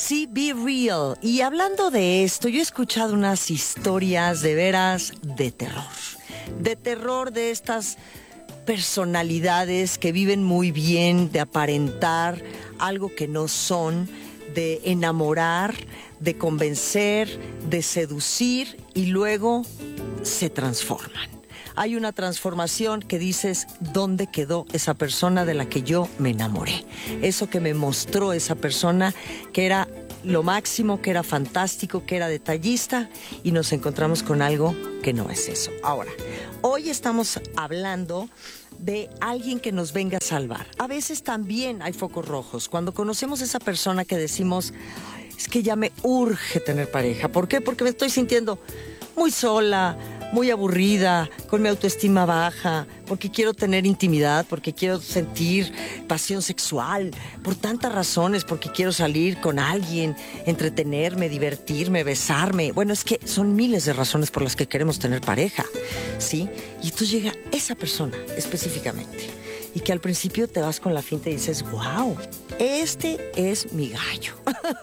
Sí, Be Real. Y hablando de esto, yo he escuchado unas historias de veras de terror. De terror de estas personalidades que viven muy bien, de aparentar algo que no son, de enamorar, de convencer, de seducir y luego se transforman. Hay una transformación que dices, ¿dónde quedó esa persona de la que yo me enamoré? Eso que me mostró esa persona que era lo máximo, que era fantástico, que era detallista, y nos encontramos con algo que no es eso. Ahora, hoy estamos hablando de alguien que nos venga a salvar. A veces también hay focos rojos. Cuando conocemos a esa persona que decimos, es que ya me urge tener pareja. ¿Por qué? Porque me estoy sintiendo muy sola, muy aburrida, con mi autoestima baja, porque quiero tener intimidad, porque quiero sentir pasión sexual, por tantas razones, porque quiero salir con alguien, entretenerme, divertirme, besarme. Bueno, es que son miles de razones por las que queremos tener pareja, ¿sí? Y entonces llega esa persona específicamente, y que al principio te vas con la finta y dices, wow, este es mi gallo,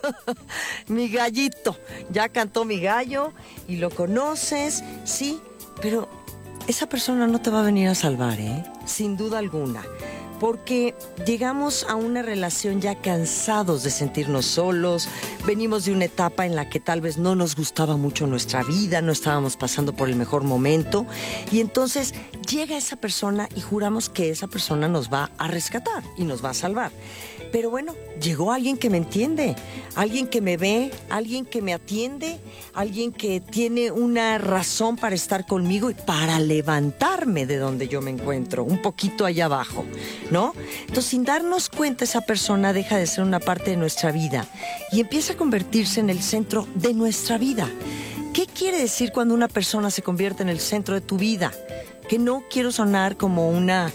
mi gallito, ya cantó mi gallo y lo conoces, sí, pero esa persona no te va a venir a salvar, sin duda alguna, porque llegamos a una relación ya cansados de sentirnos solos, venimos de una etapa en la que tal vez no nos gustaba mucho nuestra vida, no estábamos pasando por el mejor momento, y entonces llega esa persona y juramos que esa persona nos va a rescatar y nos va a salvar. Pero bueno, llegó alguien que me entiende, alguien que me ve, alguien que me atiende, alguien que tiene una razón para estar conmigo y para levantarme de donde yo me encuentro, un poquito allá abajo, ¿no? Entonces, sin darnos cuenta, esa persona deja de ser una parte de nuestra vida y empieza a convertirse en el centro de nuestra vida. ¿Qué quiere decir cuando una persona se convierte en el centro de tu vida? Que no quiero sonar como una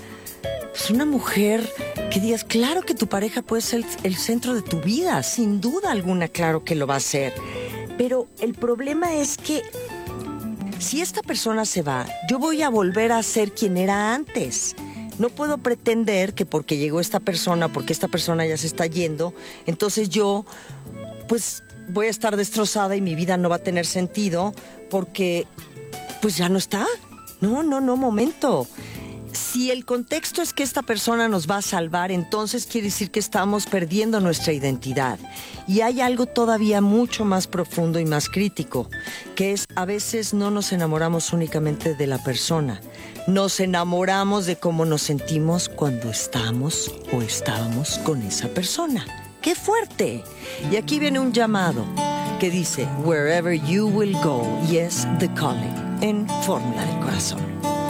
mujer que digas, claro que tu pareja puede ser el centro de tu vida, sin duda alguna, claro que lo va a ser. Pero el problema es que si esta persona se va, yo voy a volver a ser quien era antes. No puedo pretender que porque llegó esta persona, porque esta persona ya se está yendo, entonces yo, pues, voy a estar destrozada y mi vida no va a tener sentido porque, pues, ya no está. No, momento. Si el contexto es que esta persona nos va a salvar, entonces quiere decir que estamos perdiendo nuestra identidad. Y hay algo todavía mucho más profundo y más crítico, que es a veces no nos enamoramos únicamente de la persona, nos enamoramos de cómo nos sentimos cuando estamos o estábamos con esa persona. ¡Qué fuerte! Y aquí viene un llamado que dice, Wherever you will go, yes, the calling, en Fórmula del Corazón.